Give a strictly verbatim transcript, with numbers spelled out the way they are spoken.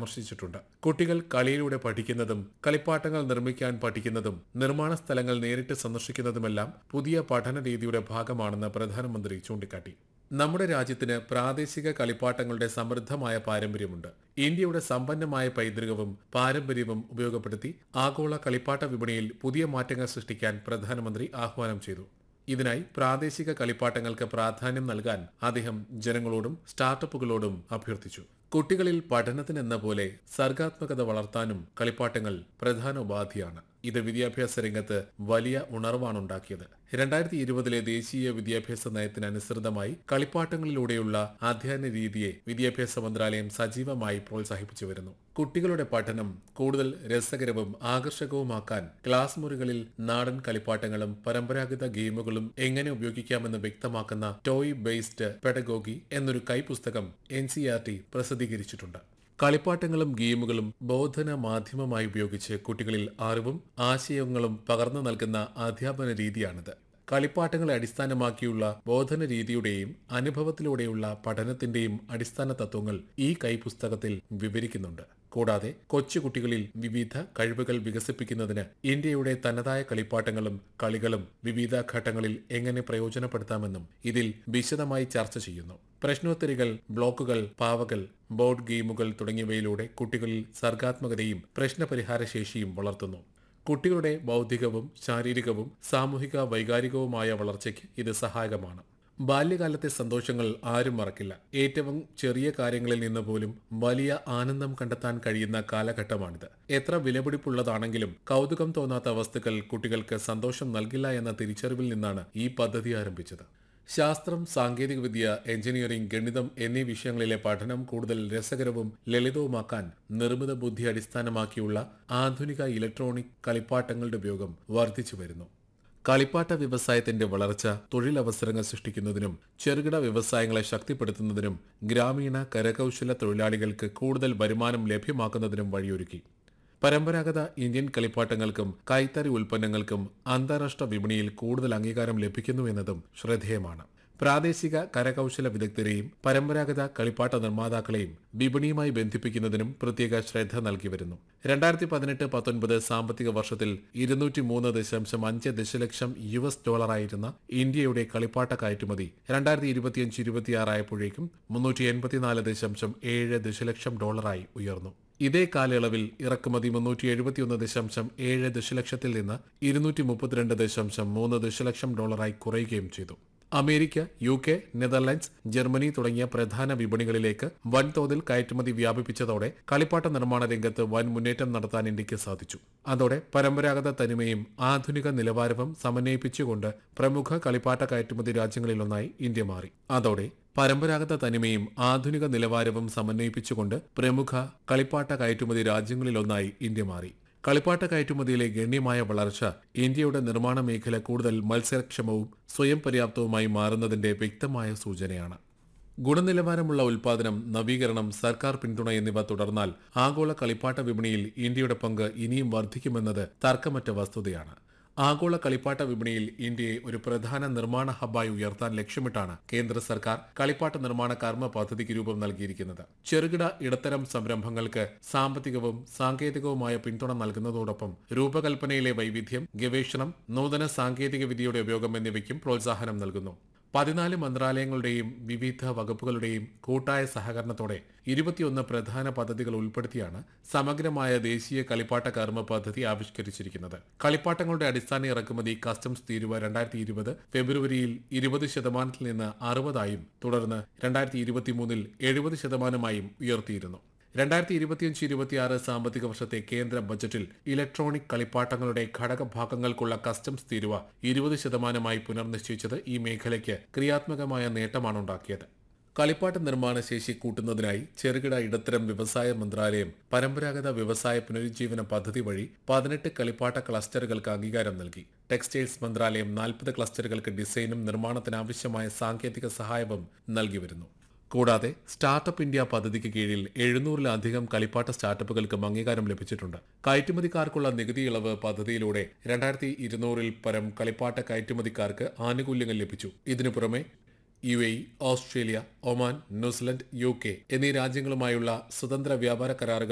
പരാമർശിച്ചിട്ടുണ്ട്. കുട്ടികൾ കളിയിലൂടെ പഠിക്കുന്നതും കളിപ്പാട്ടങ്ങൾ നിർമ്മിക്കാൻ പഠിക്കുന്നതും നിർമ്മാണ സ്ഥലങ്ങൾ നേരിട്ട് സന്ദർശിക്കുന്നതുമെല്ലാം പുതിയ പഠന രീതിയുടെ ഭാഗമാണെന്ന് പ്രധാനമന്ത്രി ചൂണ്ടിക്കാട്ടി. നമ്മുടെ രാജ്യത്തിന് പ്രാദേശിക കളിപ്പാട്ടങ്ങളുടെ സമൃദ്ധമായ പാരമ്പര്യമുണ്ട്. ഇന്ത്യയുടെ സമ്പന്നമായ പൈതൃകവും പാരമ്പര്യവും ഉപയോഗപ്പെടുത്തി ആഗോള കളിപ്പാട്ട വിപണിയിൽ പുതിയ മാറ്റങ്ങൾ സൃഷ്ടിക്കാൻ പ്രധാനമന്ത്രി ആഹ്വാനം ചെയ്തു. ഇതിനായി പ്രാദേശിക കളിപ്പാട്ടങ്ങൾക്ക് പ്രാധാന്യം നൽകാൻ അദ്ദേഹം ജനങ്ങളോടും സ്റ്റാർട്ടപ്പുകളോടും അഭ്യർത്ഥിച്ചു. കുട്ടികളിൽ പഠനത്തിനെന്ന പോലെ സർഗാത്മകത വളർത്താനും കളിപ്പാട്ടങ്ങൾ പ്രധാന ഉപാധിയാണ്. ഇത് വിദ്യാഭ്യാസ രംഗത്ത് വലിയ ഉണർവാണുണ്ടാക്കിയത്. രണ്ടായിരത്തി ഇരുപതിലെ ദേശീയ വിദ്യാഭ്യാസ നയത്തിനനുസൃതമായി കളിപ്പാട്ടങ്ങളിലൂടെയുള്ള അധ്യയന രീതിയെ വിദ്യാഭ്യാസ മന്ത്രാലയം സജീവമായി പ്രോത്സാഹിപ്പിച്ചു വരുന്നു. കുട്ടികളുടെ പഠനം കൂടുതൽ രസകരവും ആകർഷകവുമാക്കാൻ ക്ലാസ് മുറികളിൽ നാടൻ കളിപ്പാട്ടങ്ങളും പരമ്പരാഗത ഗെയിമുകളും എങ്ങനെ ഉപയോഗിക്കാമെന്ന് വ്യക്തമാക്കുന്ന ടോയ് ബേസ്ഡ് പെഡഗോഗി എന്നൊരു കൈപുസ്തകം എൻ സി ആർ ടി പ്രസിദ്ധീകരിച്ചിട്ടുണ്ട്. കളിപ്പാട്ടങ്ങളും ഗെയിമുകളും ബോധന മാധ്യമമായി ഉപയോഗിച്ച് കുട്ടികളിൽ അറിവും ആശയങ്ങളും പകർന്നു നൽകുന്ന അധ്യാപന രീതിയാണിത്. കളിപ്പാട്ടങ്ങളെ അടിസ്ഥാനമാക്കിയുള്ള ബോധന രീതിയുടെയും അനുഭവത്തിലൂടെയുള്ള പഠനത്തിന്റെയും അടിസ്ഥാന തത്വങ്ങൾ ഈ കൈപുസ്തകത്തിൽ വിവരിക്കുന്നുണ്ട്. കൂടാതെ കൊച്ചുകുട്ടികളിൽ വിവിധ കഴിവുകൾ വികസിപ്പിക്കുന്നതിന് ഇന്ത്യയുടെ തനതായ കളിപ്പാട്ടങ്ങളും കളികളും വിവിധ ഘട്ടങ്ങളിൽ എങ്ങനെ പ്രയോജനപ്പെടുത്താമെന്നും ഇതിൽ വിശദമായി ചർച്ച ചെയ്യുന്നു. പ്രശ്നോത്തരികൾ, ബ്ലോക്കുകൾ, പാവകൾ, ബോർഡ് ഗെയിമുകൾ തുടങ്ങിയവയിലൂടെ കുട്ടികളിൽ സർഗാത്മകതയും പ്രശ്നപരിഹാര ശേഷിയും വളർത്തുന്നു. കുട്ടികളുടെ ബൗദ്ധികവും ശാരീരികവും സാമൂഹിക വൈകാരികവുമായ വളർച്ചയ്ക്ക് ഇത് സഹായകമാണ്. ബാല്യകാലത്തെ സന്തോഷങ്ങൾ ആരും മറക്കില്ല. ഏറ്റവും ചെറിയ കാര്യങ്ങളിൽ നിന്ന് പോലും വലിയ ആനന്ദം കണ്ടെത്താൻ കഴിയുന്ന കാലഘട്ടമാണിത്. എത്ര വിലപിടിപ്പുള്ളതാണെങ്കിലും കൗതുകം തോന്നാത്ത വസ്തുക്കൾ കുട്ടികൾക്ക് സന്തോഷം നൽകില്ല എന്ന തിരിച്ചറിവിൽ നിന്നാണ് ഈ പദ്ധതി ആരംഭിച്ചത്. ശാസ്ത്രം, സാങ്കേതികവിദ്യ, എഞ്ചിനീയറിംഗ്, ഗണിതം എന്നീ വിഷയങ്ങളിലെ പഠനം കൂടുതൽ രസകരവും ലളിതവുമാക്കാൻ നിർമ്മിത ബുദ്ധി അടിസ്ഥാനമാക്കിയുള്ള ആധുനിക ഇലക്ട്രോണിക് കളിപ്പാട്ടങ്ങളുടെ ഉപയോഗം വർദ്ധിച്ചു വരുന്നു. കളിപ്പാട്ട വ്യവസായത്തിന്റെ വളർച്ച തൊഴിലവസരങ്ങൾ സൃഷ്ടിക്കുന്നതിനും ചെറുകിട വ്യവസായങ്ങളെ ശക്തിപ്പെടുത്തുന്നതിനും ഗ്രാമീണ കരകൌശല തൊഴിലാളികൾക്ക് കൂടുതൽ വരുമാനം ലഭ്യമാക്കുന്നതിനും വഴിയൊരുക്കി. പരമ്പരാഗത ഇന്ത്യൻ കളിപ്പാട്ടങ്ങൾക്കും കൈത്തറി ഉൽപ്പന്നങ്ങൾക്കും അന്താരാഷ്ട്ര വിപണിയിൽ കൂടുതൽ അംഗീകാരം ലഭിക്കുന്നു എന്നതും ശ്രദ്ധേയമാണ്. പ്രാദേശിക കരകൌശല വിദഗ്ധരെയും പരമ്പരാഗത കളിപ്പാട്ട നിർമ്മാതാക്കളെയും വിപണിയുമായി ബന്ധിപ്പിക്കുന്നതിനും പ്രത്യേക ശ്രദ്ധ നൽകി വരുന്നു. രണ്ടായിരത്തി പതിനെട്ട് പത്തൊൻപത് സാമ്പത്തിക വർഷത്തിൽ ഇരുന്നൂറ്റി മൂന്ന് ദശാംശം അഞ്ച് ദശലക്ഷം യു എസ് ഡോളറായിരുന്ന ഇന്ത്യയുടെ കളിപ്പാട്ട കയറ്റുമതി രണ്ടായിരത്തി ഇരുപത്തിയഞ്ച് ഇരുപത്തിയാറായപ്പോഴേക്കും മുന്നൂറ്റി എൺപത്തിനാല് ദശാംശം ഏഴ് ദശലക്ഷം ഡോളറായി ഉയർന്നു. ഇതേ കാലയളവിൽ ഇറക്കുമതി മുന്നൂറ്റി എഴുപത്തിയൊന്ന് ദശാംശം ഏഴ് ദശലക്ഷത്തിൽ നിന്ന് ഇരുന്നൂറ്റി മുപ്പത്തിരണ്ട് ദശാംശം മൂന്ന് ദശലക്ഷം ഡോളറായി കുറയുകയും ചെയ്തു. America, U K, Netherlands, Germany തുടങ്ങിയ പ്രധാന വിപണികളിലേക്ക് വൻതോതിൽ കയറ്റുമതി വ്യാപിപ്പിച്ചതോടെ കളിപ്പാട്ട നിർമ്മാണ രംഗത്ത് വൻ മുന്നേറ്റം നടത്താൻ ഇന്ത്യക്ക് സാധിച്ചു. അതോടെ പരമ്പരാഗത തനിമയും ആധുനിക നിലവാരവും സമന്വയിപ്പിച്ചുകൊണ്ട് പ്രമുഖ കളിപ്പാട്ട കയറ്റുമതി രാജ്യങ്ങളിലൊന്നായി ഇന്ത്യ മാറി. അതോടെ പരമ്പരാഗത തനിമയും ആധുനിക നിലവാരവും സമന്വയിപ്പിച്ചുകൊണ്ട് പ്രമുഖ കളിപ്പാട്ട കയറ്റുമതി രാജ്യങ്ങളിലൊന്നായി ഇന്ത്യ മാറി. കളിപ്പാട്ട കയറ്റുമതിയിലെ ഗണ്യമായ വളർച്ച ഇന്ത്യയുടെ നിർമ്മാണ മേഖല കൂടുതൽ മത്സരക്ഷമവും സ്വയം പര്യാപ്തവുമായി മാറുന്നതിന്റെ വ്യക്തമായ സൂചനയാണ്. ഗുണനിലവാരമുള്ള ഉൽപാദനം, നവീകരണം, സർക്കാർ പിന്തുണ എന്നിവ തുടർന്നാൽ ആഗോള കളിപ്പാട്ട വിപണിയിൽ ഇന്ത്യയുടെ പങ്ക് ഇനിയും വർദ്ധിക്കുമെന്നത് തർക്കമറ്റ വസ്തുതയാണ്. ആഗോള കളിപ്പാട്ട വിപണിയിൽ ഇന്ത്യയെ ഒരു പ്രധാന നിർമ്മാണ ഹബ്ബായി ഉയർത്താൻ ലക്ഷ്യമിട്ടാണ് കേന്ദ്ര സർക്കാർ കളിപ്പാട്ട നിർമ്മാണ കർമ്മ പദ്ധതിക്ക് രൂപം നൽകിയിരിക്കുന്നത്. ചെറുകിട ഇടത്തരം സംരംഭങ്ങൾക്ക് സാമ്പത്തികവും സാങ്കേതികവുമായ പിന്തുണ നൽകുന്നതോടൊപ്പം രൂപകൽപ്പനയിലെ വൈവിധ്യം, ഗവേഷണം, നൂതന സാങ്കേതിക വിദ്യയുടെ ഉപയോഗം എന്നിവയ്ക്കും പ്രോത്സാഹനം നൽകുന്നു. പതിനാല് മന്ത്രാലയങ്ങളുടെയും വിവിധ വകുപ്പുകളുടെയും കൂട്ടായ സഹകരണത്തോടെ ഇരുപത്തിയൊന്ന് പ്രധാന പദ്ധതികൾ ഉൾപ്പെടുത്തിയാണ് സമഗ്രമായ ദേശീയ കളിപ്പാട്ട കർമ്മ പദ്ധതി ആവിഷ്കരിച്ചിരിക്കുന്നത്. കളിപ്പാട്ടങ്ങളുടെ അടിസ്ഥാന ഇറക്കുമതി കസ്റ്റംസ് തീരുവ രണ്ടായിരത്തി ഇരുപത് ഫെബ്രുവരിയിൽ ഇരുപത് ശതമാനത്തിൽ നിന്ന് അറുപതായും തുടർന്ന് രണ്ടായിരത്തി ഇരുപത്തിമൂന്നിൽ എഴുപത് ശതമാനമായും ഉയർത്തിയിരുന്നു. രണ്ടായിരത്തി ഇരുപത്തിയഞ്ച് ഇരുപത്തിയാറ് സാമ്പത്തിക വർഷത്തെ കേന്ദ്ര ബജറ്റിൽ ഇലക്ട്രോണിക് കളിപ്പാട്ടങ്ങളുടെ ഘടകഭാഗങ്ങൾക്കുള്ള കസ്റ്റംസ് തീരുവ ഇരുപത് ശതമാനമായി പുനർനിശ്ചയിച്ചത് ഈ മേഖലയ്ക്ക് ക്രിയാത്മകമായ നേട്ടമാണുണ്ടാക്കിയത്. കളിപ്പാട്ട നിർമ്മാണ ശേഷി കൂട്ടുന്നതിനായി ചെറുകിട ഇടത്തരം വ്യവസായ മന്ത്രാലയം പരമ്പരാഗത വ്യവസായ പുനരുജ്ജീവന പദ്ധതി വഴി പതിനെട്ട് കളിപ്പാട്ട ക്ലസ്റ്ററുകൾക്ക് അംഗീകാരം നൽകി. ടെക്സ്റ്റൈൽസ് മന്ത്രാലയം നാൽപ്പത് ക്ലസ്റ്ററുകൾക്ക് ഡിസൈനും നിർമ്മാണത്തിനാവശ്യമായ സാങ്കേതിക സഹായവും നൽകി വരുന്നു. കൂടാതെ സ്റ്റാർട്ടപ്പ് ഇന്ത്യ പദ്ധതിക്ക് കീഴിൽ എഴുന്നൂറിലധികം കളിപ്പാട്ട സ്റ്റാർട്ടപ്പുകൾക്കും അംഗീകാരം ലഭിച്ചിട്ടുണ്ട്. കയറ്റുമതിക്കാർക്കുള്ള നികുതി ഇളവ് പദ്ധതിയിലൂടെ രണ്ടായിരത്തി ഇരുന്നൂറിൽ പരം കളിപ്പാട്ട കയറ്റുമതിക്കാർക്ക് ആനുകൂല്യങ്ങൾ ലഭിച്ചു. ഇതിനു പുറമെ U A E, Australia, Oman, New Zealand, U K എന്നീ രാജ്യങ്ങളുമായുള്ള സ്വതന്ത്ര വ്യാപാര കരാറുകൾ